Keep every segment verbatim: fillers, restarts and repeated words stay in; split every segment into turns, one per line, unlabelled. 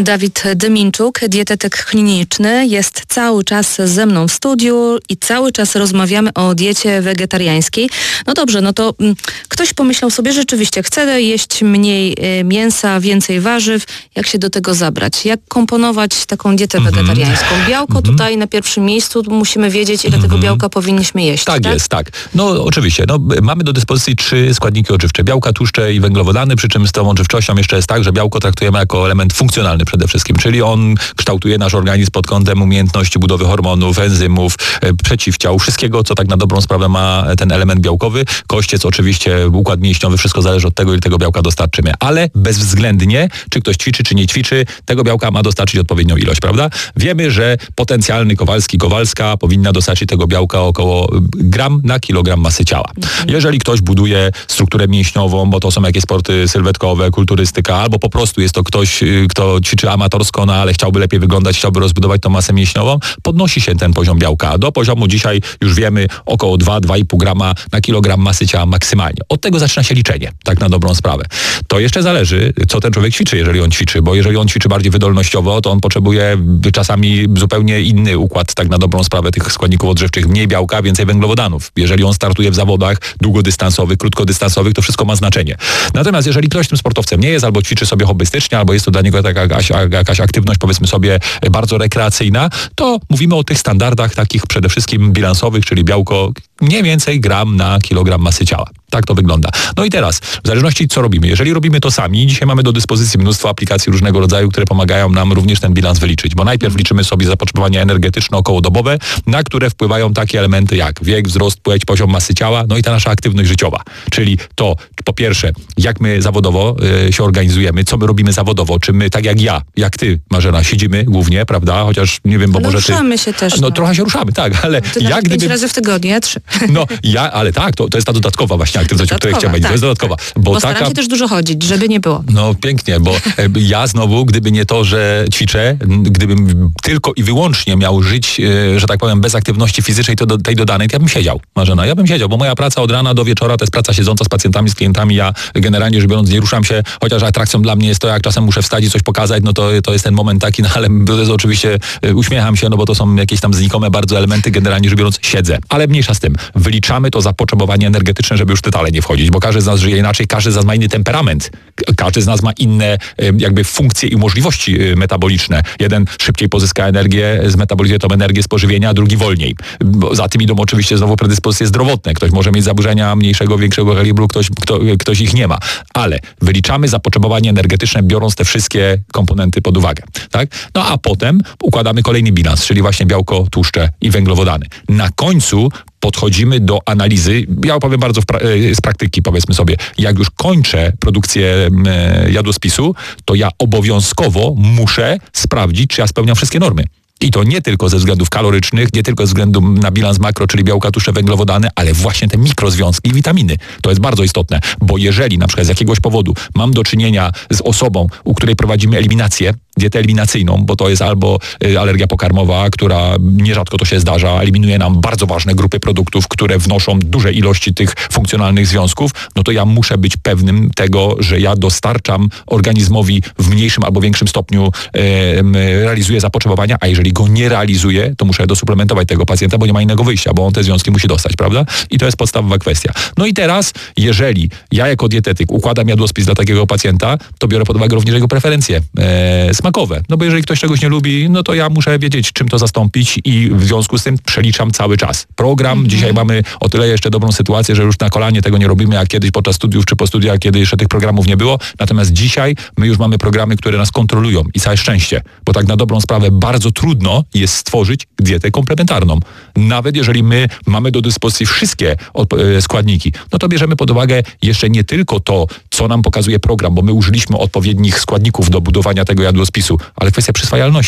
Dawid Dyminczuk, dietetyk kliniczny, jest cały czas ze mną w studiu i cały czas rozmawiamy o diecie wegetariańskiej. No dobrze, no to m, ktoś pomyślał sobie, rzeczywiście chce jeść mniej y, mięsa, więcej warzyw. Jak się do tego zabrać? Jak komponować taką dietę mm-hmm. wegetariańską? Białko mm-hmm. tutaj na pierwszym miejscu, musimy wiedzieć, ile mm-hmm. tego białka powinniśmy jeść.
Tak,
tak
jest, tak. No oczywiście, no, mamy do dyspozycji trzy składniki odżywcze. Białka, tłuszcze i węglowodany, przy czym z tą odżywczością jeszcze jest tak, że białko traktujemy jako element funkcjonalny przede wszystkim, czyli on kształtuje nasz organizm pod kątem umiejętności budowy hormonów, enzymów, e, przeciwciał, wszystkiego, co tak na dobrą sprawę ma ten element białkowy. Kościec, oczywiście, układ mięśniowy, wszystko zależy od tego, ile tego białka dostarczymy. Ale bezwzględnie, czy ktoś ćwiczy, czy nie ćwiczy, tego białka ma dostarczyć odpowiednią ilość, prawda? Wiemy, że potencjalny Kowalski, Kowalska powinna dostarczyć tego białka około gram na kilogram masy ciała. Mhm. Jeżeli ktoś buduje strukturę mięśniową, bo to są jakieś sporty sylwetkowe, kulturystyka, albo po prostu jest to ktoś, kto ćwiczy amatorsko, no ale chciałby lepiej wyglądać, chciałby rozbudować tą masę mięśniową, podnosi się ten poziom białka. Do poziomu dzisiaj już wiemy około dwa do dwóch i pół grama na kilogram masy ciała maksymalnie. Od tego zaczyna się liczenie, tak na dobrą sprawę. To jeszcze zależy, co ten człowiek ćwiczy, jeżeli on ćwiczy, bo jeżeli on ćwiczy bardziej wydolnościowo, to on potrzebuje czasami zupełnie inny układ, tak na dobrą sprawę, tych składników odżywczych. Mniej białka, więcej węglowodanów. Jeżeli on startuje w zawodach długodystansowych, krótkodystansowych, to wszystko ma znaczenie. Natomiast jeżeli ktoś tym sportowcem nie jest, albo ćwiczy sobie hobbystycznie, albo jest to dla niego taka jakaś, jakaś aktywność, powiedzmy sobie, bardzo rekreacyjna, to mówimy o tych standardach takich przede wszystkim bilansowych, czyli białko mniej więcej gram na kilogram masy ciała. Tak to wygląda. No i teraz, w zależności co robimy. Jeżeli robimy to sami, dzisiaj mamy do dyspozycji mnóstwo aplikacji różnego rodzaju, które pomagają nam również ten bilans wyliczyć, bo najpierw liczymy sobie zapotrzebowanie energetyczne okołodobowe, na które wpływają takie elementy jak wiek, wzrost, płeć, poziom masy ciała, no i ta nasza aktywność życiowa. Czyli to, po pierwsze, jak my zawodowo y, się organizujemy, co my robimy zawodowo, czy my, tak jak ja, jak ty, Marzena, siedzimy głównie, prawda, chociaż nie wiem, bo
ale
może
ruszamy
ty...
się też.
No,
no
trochę się ruszamy, tak, ale
ty
jak
pięć
gdyby...
razy w tygodniu, ja trzy.
No, ja, ale tak, to, to jest ta dodatkowa właśnie aktywność, o której chciałem powiedzieć.
Tak,
To jest dodatkowa.
Bo, bo staram taka... się też dużo chodzić, żeby nie było.
No pięknie, bo ja znowu, gdyby nie to, że ćwiczę, gdybym tylko i wyłącznie miał żyć, że tak powiem, bez aktywności fizycznej to do, tej dodanej, to ja bym siedział, Marzena. Ja bym siedział, bo moja praca od rana do wieczora to jest praca siedząca z pacjentami, z klientami. Ja generalnie rzecz biorąc nie ruszam się, chociaż atrakcją dla mnie jest to, jak czasem muszę wstać i coś pokazać, no to, to jest ten moment taki, no ale to jest oczywiście uśmiecham się, no bo to są jakieś tam znikome bardzo elementy, generalnie rzecz biorąc siedzę. Ale mniejsza z tym. Wyliczamy to zapotrzebowanie energetyczne, żeby już w detale nie wchodzić, bo każdy z nas żyje inaczej, każdy z nas ma inny temperament. Każdy z nas ma inne jakby funkcje i możliwości metaboliczne. Jeden szybciej pozyska energię, zmetabolizuje tą energię z pożywienia, a drugi wolniej. Bo za tym idą oczywiście znowu predyspozycje zdrowotne. Ktoś może mieć zaburzenia mniejszego, większego kalibru, ktoś, kto, ktoś ich nie ma. Ale wyliczamy zapotrzebowanie energetyczne, biorąc te wszystkie komponenty pod uwagę. Tak? No a potem układamy kolejny bilans, czyli właśnie białko, tłuszcze i węglowodany. Na końcu podchodzimy do analizy, ja opowiem bardzo pra- z praktyki, powiedzmy sobie, jak już kończę produkcję e, jadłospisu, to ja obowiązkowo muszę sprawdzić, czy ja spełniam wszystkie normy. I to nie tylko ze względów kalorycznych, nie tylko ze względu na bilans makro, czyli białka, tłuszcze, węglowodany, ale właśnie te mikrozwiązki i witaminy. To jest bardzo istotne, bo jeżeli na przykład z jakiegoś powodu mam do czynienia z osobą, u której prowadzimy eliminację, dietę eliminacyjną, bo to jest albo y, alergia pokarmowa, która nierzadko to się zdarza, eliminuje nam bardzo ważne grupy produktów, które wnoszą duże ilości tych funkcjonalnych związków, no to ja muszę być pewnym tego, że ja dostarczam organizmowi w mniejszym albo większym stopniu y, y, realizuję zapotrzebowania, a jeżeli go nie realizuję, to muszę dosuplementować tego pacjenta, bo nie ma innego wyjścia, bo on te związki musi dostać, prawda? I to jest podstawowa kwestia. No i teraz, jeżeli ja jako dietetyk układam jadłospis dla takiego pacjenta, to biorę pod uwagę również jego preferencje e, smakowe. No bo jeżeli ktoś czegoś nie lubi, no to ja muszę wiedzieć, czym to zastąpić i w związku z tym przeliczam cały czas. Program, mm-hmm. dzisiaj mamy o tyle jeszcze dobrą sytuację, że już na kolanie tego nie robimy, jak kiedyś podczas studiów czy po studiach, kiedy jeszcze tych programów nie było. Natomiast dzisiaj my już mamy programy, które nas kontrolują i całe szczęście, bo tak na dobrą sprawę bardzo trudno jest stworzyć dietę komplementarną. Nawet jeżeli my mamy do dyspozycji wszystkie składniki, no to bierzemy pod uwagę jeszcze nie tylko to, co nam pokazuje program, bo my użyliśmy odpowiednich składników do budowania tego jadłospisu, ale kwestia przyswajalności.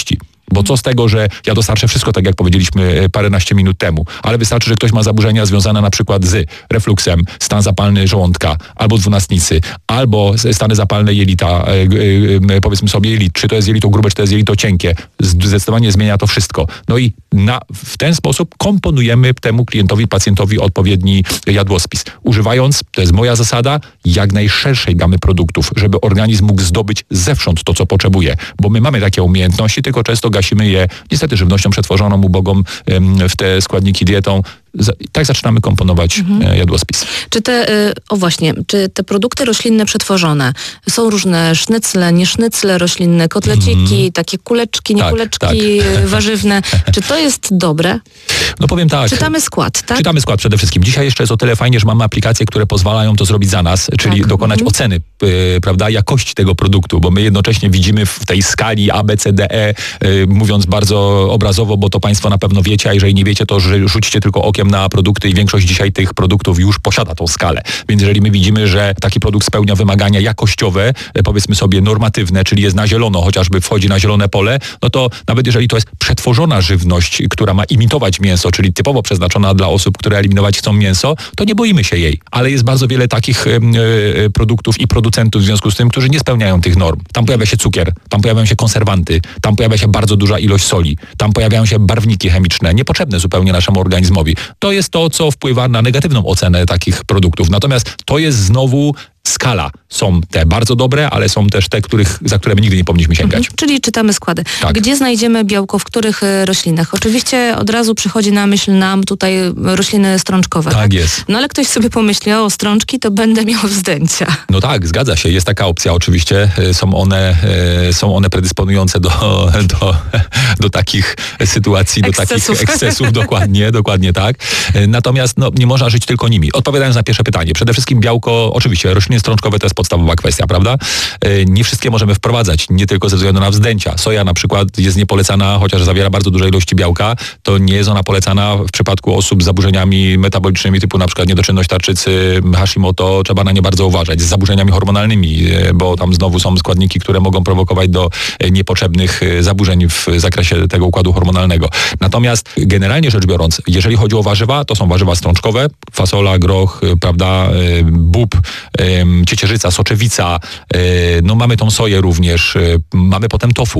Bo co z tego, że ja dostarczę wszystko, tak jak powiedzieliśmy paręnaście minut temu, ale wystarczy, że ktoś ma zaburzenia związane na przykład z refluksem, stan zapalny żołądka, albo dwunastnicy, albo stany zapalne jelita, powiedzmy sobie jelit, czy to jest jelito grube, czy to jest jelito cienkie. Zdecydowanie zmienia to wszystko. No i na, w ten sposób komponujemy temu klientowi, pacjentowi odpowiedni jadłospis. Używając, to jest moja zasada, jak najszerszej gamy produktów, żeby organizm mógł zdobyć zewsząd to, co potrzebuje. Bo my mamy takie umiejętności, tylko często gasimy je niestety żywnością przetworzoną, ubogą w te składniki dietą. Tak zaczynamy komponować mhm. jadłospis.
Czy te, o właśnie, czy te produkty roślinne przetworzone, są różne sznycle, nie sznycle roślinne, kotleciki, mm. takie kuleczki, nie
tak,
kuleczki
tak.
warzywne. Czy to jest dobre?
No powiem tak.
Czytamy skład, tak?
Czytamy skład przede wszystkim. Dzisiaj jeszcze jest o tyle fajnie, że mamy aplikacje, które pozwalają to zrobić za nas, czyli tak. dokonać mm. oceny, yy, prawda, jakości tego produktu, bo my jednocześnie widzimy w tej skali A, B, C, D, E, yy, mówiąc bardzo obrazowo, bo to Państwo na pewno wiecie, a jeżeli nie wiecie, to rzucicie tylko okiem na produkty i większość dzisiaj tych produktów już posiada tą skalę. Więc jeżeli my widzimy, że taki produkt spełnia wymagania jakościowe, powiedzmy sobie normatywne, czyli jest na zielono, chociażby wchodzi na zielone pole, no to nawet jeżeli to jest przetworzona żywność, która ma imitować mięso, czyli typowo przeznaczona dla osób, które eliminować chcą mięso, to nie boimy się jej. Ale jest bardzo wiele takich yy, produktów i producentów w związku z tym, którzy nie spełniają tych norm. Tam pojawia się cukier, tam pojawiają się konserwanty, tam pojawia się bardzo duża ilość soli, tam pojawiają się barwniki chemiczne, niepotrzebne zupełnie naszemu organizmowi. To jest to, co wpływa na negatywną ocenę takich produktów. Natomiast to jest znowu skala. Są te bardzo dobre, ale są też te, których, za które my nigdy nie powinniśmy sięgać.
Mhm, czyli czytamy składy.
Tak.
Gdzie znajdziemy białko, w których roślinach? Oczywiście od razu przychodzi na myśl nam tutaj rośliny strączkowe.
Tak, tak jest.
No ale ktoś sobie pomyśli, o strączki to będę miał wzdęcia.
No tak, zgadza się. Jest taka opcja oczywiście. Są one, są one predysponujące do, do, do takich sytuacji,
ekscesów.
do takich ekscesów. Dokładnie, dokładnie tak. Natomiast no, nie można żyć tylko nimi. Odpowiadając na pierwsze pytanie. Przede wszystkim białko, oczywiście rośliny strączkowe to jest podstawowa kwestia, prawda? Nie wszystkie możemy wprowadzać, nie tylko ze względu na wzdęcia. Soja na przykład jest niepolecana, chociaż zawiera bardzo duże ilości białka, to nie jest ona polecana w przypadku osób z zaburzeniami metabolicznymi typu na przykład niedoczynność tarczycy, Hashimoto, trzeba na nie bardzo uważać, z zaburzeniami hormonalnymi, bo tam znowu są składniki, które mogą prowokować do niepotrzebnych zaburzeń w zakresie tego układu hormonalnego. Natomiast generalnie rzecz biorąc, jeżeli chodzi o warzywa, to są warzywa strączkowe, fasola, groch, prawda, bób, ciecierzyca, soczewica, no mamy tą soję również, mamy potem tofu,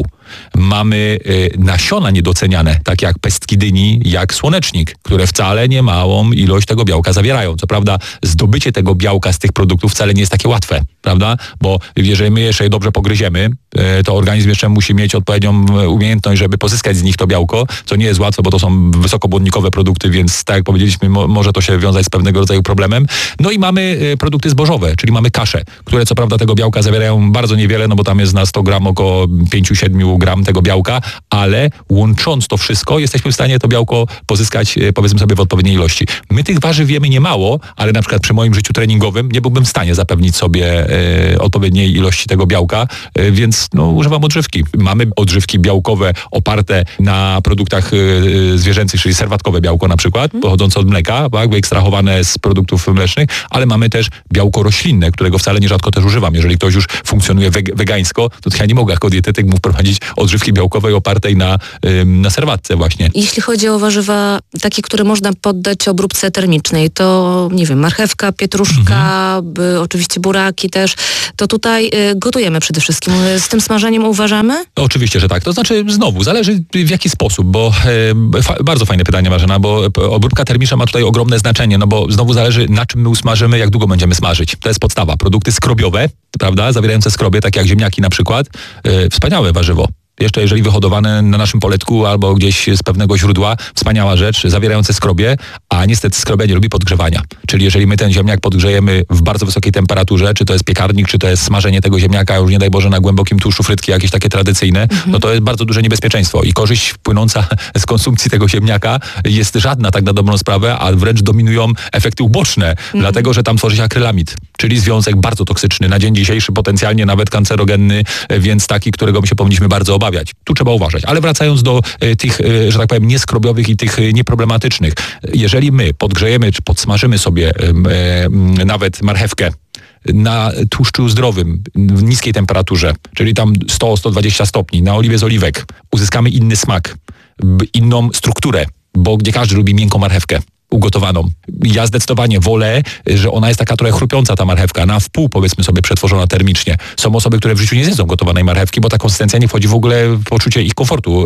mamy nasiona niedoceniane, tak jak pestki dyni, jak słonecznik, które wcale nie małą ilość tego białka zawierają. Co prawda zdobycie tego białka z tych produktów wcale nie jest takie łatwe, prawda? Bo jeżeli my jeszcze je dobrze pogryziemy, to organizm jeszcze musi mieć odpowiednią umiejętność, żeby pozyskać z nich to białko, co nie jest łatwe, bo to są wysokobłonnikowe produkty, więc tak jak powiedzieliśmy, mo- może to się wiązać z pewnego rodzaju problemem. No i mamy produkty zbożowe, czyli mamy kasze, które co prawda tego białka zawierają bardzo niewiele, no bo tam jest na sto gram około pięć do siedmiu gram tego białka, ale łącząc to wszystko, jesteśmy w stanie to białko pozyskać, powiedzmy sobie, w odpowiedniej ilości. My tych warzyw wiemy niemało, ale na przykład przy moim życiu treningowym nie byłbym w stanie zapewnić sobie e, odpowiedniej ilości tego białka, e, więc no, używam odżywki. Mamy odżywki białkowe oparte na produktach e, zwierzęcych, czyli serwatkowe białko na przykład, pochodzące od mleka, tak, wyekstrahowane z produktów mlecznych, ale mamy też białko roślinne, którego wcale nierzadko też używam. Jeżeli ktoś już funkcjonuje weg- wegańsko, to ja nie mogę jako dietetyk mu wprowadzić odżywki białkowej opartej na, ym, na serwatce właśnie.
Jeśli chodzi o warzywa takie, które można poddać obróbce termicznej, to nie wiem, marchewka, pietruszka, mhm. by, oczywiście buraki też, to tutaj y, gotujemy przede wszystkim. Z tym smażeniem uważamy?
No, oczywiście, że tak. To znaczy znowu, zależy w jaki sposób, bo y, fa- bardzo fajne pytanie, Marzena, bo obróbka termiczna ma tutaj ogromne znaczenie, no bo znowu zależy, na czym my usmażymy, jak długo będziemy smażyć. To jest podstawa. Produkty skrobiowe, prawda, zawierające skrobie, tak jak ziemniaki na przykład, yy, wspaniałe warzywo. Jeszcze jeżeli wyhodowane na naszym poletku albo gdzieś z pewnego źródła, wspaniała rzecz, zawierające skrobie, a niestety skrobia nie lubi podgrzewania. Czyli jeżeli my ten ziemniak podgrzejemy w bardzo wysokiej temperaturze, czy to jest piekarnik, czy to jest smażenie tego ziemniaka, już nie daj Boże na głębokim tłuszczu, frytki jakieś takie tradycyjne, mhm. no to jest bardzo duże niebezpieczeństwo i korzyść płynąca z konsumpcji tego ziemniaka jest żadna tak na dobrą sprawę, a wręcz dominują efekty uboczne, mhm. dlatego że tam tworzy się akrylamid, czyli związek bardzo toksyczny, na dzień dzisiejszy potencjalnie nawet kancerogenny, więc taki, którego my się powinniśmy bardzo obawiać. Tu trzeba uważać. Ale wracając do y, tych, y, że tak powiem, nieskrobiowych i tych y, nieproblematycznych. Jeżeli my podgrzejemy czy podsmażymy sobie y, y, nawet marchewkę na tłuszczu zdrowym, w niskiej temperaturze, czyli tam sto do stu dwudziestu stopni, na oliwie z oliwek, uzyskamy inny smak, inną strukturę, bo nie każdy lubi miękką marchewkę ugotowaną. Ja zdecydowanie wolę, że ona jest taka trochę chrupiąca, ta marchewka, na wpół, powiedzmy sobie, przetworzona termicznie. Są osoby, które w życiu nie zjedzą gotowanej marchewki, bo ta konsystencja nie wchodzi w ogóle w poczucie ich komfortu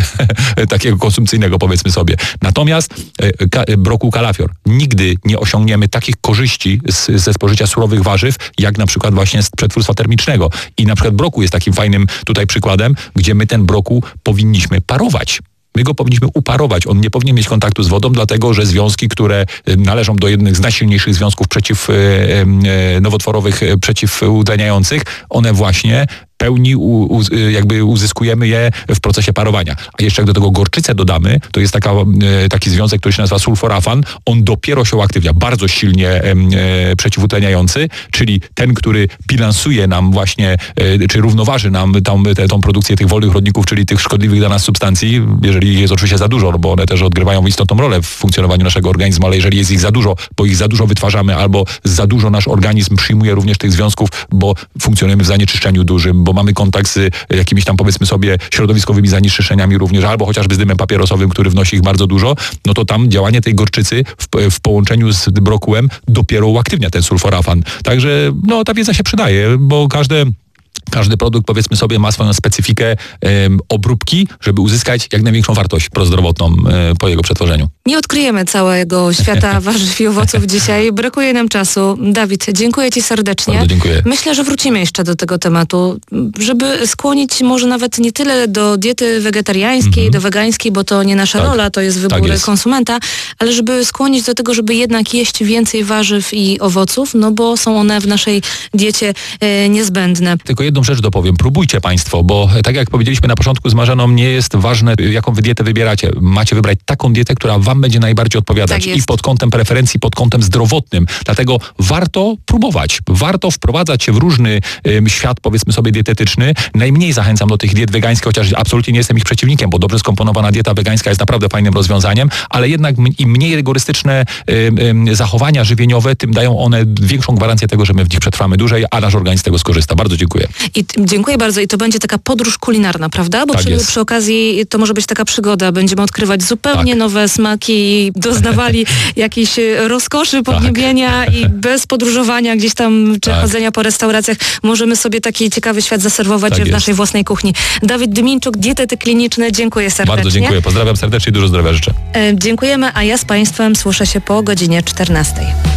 e, takiego konsumpcyjnego, powiedzmy sobie. Natomiast e, ka, brokuł kalafior. Nigdy nie osiągniemy takich korzyści z, ze spożycia surowych warzyw, jak na przykład właśnie z przetwórstwa termicznego. I na przykład brokuł jest takim fajnym tutaj przykładem, gdzie my ten brokuł powinniśmy parować. My go powinniśmy uparować. On nie powinien mieć kontaktu z wodą, dlatego że związki, które należą do jednych z najsilniejszych związków przeciw, e, e, nowotworowych, e, przeciwutleniających, one właśnie pełni u, u, jakby uzyskujemy je w procesie parowania. A jeszcze jak do tego gorczycę dodamy, to jest taka, e, taki związek, który się nazywa sulforafan. On dopiero się uaktywnia, bardzo silnie e, e, przeciwutleniający, czyli ten, który bilansuje nam właśnie, e, czy równoważy nam tą, te, tą produkcję tych wolnych rodników, czyli tych szkodliwych dla nas substancji, jeżeli ich jest oczywiście za dużo, no bo one też odgrywają istotną rolę w funkcjonowaniu naszego organizmu, ale jeżeli jest ich za dużo, bo ich za dużo wytwarzamy, albo za dużo nasz organizm przyjmuje również tych związków, bo funkcjonujemy w zanieczyszczeniu dużym, bo mamy kontakt z jakimiś tam, powiedzmy sobie, środowiskowymi zanieczyszczeniami również, albo chociażby z dymem papierosowym, który wnosi ich bardzo dużo, no to tam działanie tej gorczycy w, w połączeniu z brokułem dopiero uaktywnia ten sulforafan. Także no ta wiedza się przydaje, bo każde Każdy produkt, powiedzmy sobie, ma swoją specyfikę e, obróbki, żeby uzyskać jak największą wartość prozdrowotną e, po jego przetworzeniu.
Nie odkryjemy całego świata warzyw i owoców dzisiaj. Brakuje nam czasu. Dawid, dziękuję Ci serdecznie.
Bardzo dziękuję.
Myślę, że wrócimy jeszcze do tego tematu, żeby skłonić może nawet nie tyle do diety wegetariańskiej, mm-hmm. do wegańskiej, bo to nie nasza
tak.
rola, to jest wybór
tak jest.
konsumenta, ale żeby skłonić do tego, żeby jednak jeść więcej warzyw i owoców, no bo są one w naszej diecie e, niezbędne.
Tylko jedną rzecz dopowiem. Próbujcie Państwo, bo tak jak powiedzieliśmy na początku z Marzeną, nie jest ważne, jaką wy dietę wybieracie. Macie wybrać taką dietę, która Wam będzie najbardziej odpowiadać.
Tak
I pod kątem preferencji, pod kątem zdrowotnym. Dlatego warto próbować. Warto wprowadzać się w różny um, świat, powiedzmy sobie, dietetyczny. Najmniej zachęcam do tych diet wegańskich, chociaż absolutnie nie jestem ich przeciwnikiem, bo dobrze skomponowana dieta wegańska jest naprawdę fajnym rozwiązaniem, ale jednak im mniej rygorystyczne um, um, zachowania żywieniowe, tym dają one większą gwarancję tego, że my w nich przetrwamy dłużej, a nasz organizm z tego skorzysta. Bardzo dziękuję.
I t- dziękuję bardzo. I to będzie taka podróż kulinarna, prawda? Bo
tak
przy, przy okazji to może być taka przygoda. Będziemy odkrywać zupełnie
tak.
nowe smaki, doznawali jakiejś rozkoszy podniebienia tak. i bez podróżowania gdzieś tam, czy tak. chodzenia po restauracjach, możemy sobie taki ciekawy świat zaserwować tak w jest. naszej własnej kuchni. Dawid Dymińczuk, dietetyk kliniczny. Dziękuję serdecznie.
Bardzo dziękuję. Pozdrawiam serdecznie i dużo zdrowia życzę.
E, dziękujemy, a ja z Państwem słyszę się po godzinie czternastej.